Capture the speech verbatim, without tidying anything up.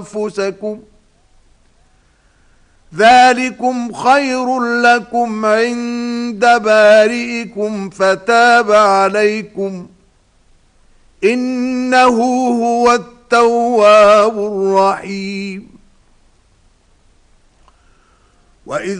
أنفسكم ذلكم خير لكم عند بارئكم فتاب عليكم إنه هو التواب الرحيم. وإذ